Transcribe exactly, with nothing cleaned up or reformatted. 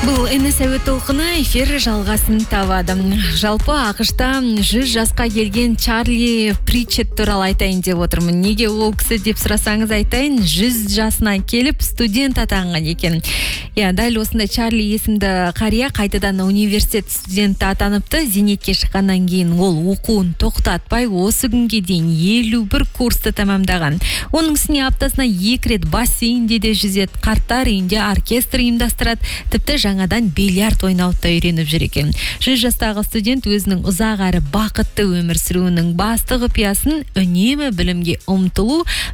Бұл эн эс әуе толқыны эфир жалғасын табады. Жалпы ақшта жүз жасқа келген Чарли Притчет туралы айтайын деп отырмын. Неге ол кісі деп сұрасаңыз айтайын, жүз жасына келіп студент атанған екен. Я, дәл осындай Чарли есімді қария қайтадан университет студенті атаныпты. Зейнетке шыққаннан кейін ол оқуын тоқтатпай осы күнге дейін елу бір курсты тамамдаған. Оның үстіне аптасына екі рет бассейнде де жүзеді, қарттар үйінде оркестр ұйымдастырады, тіпті жаңадан бильярд ойнауды үйреніп жүр екен. жүз жастағы студент өзінің ұзақ әрі бақытты өмір сүруінің басты құпиясын үнемі білімге ұмтылу,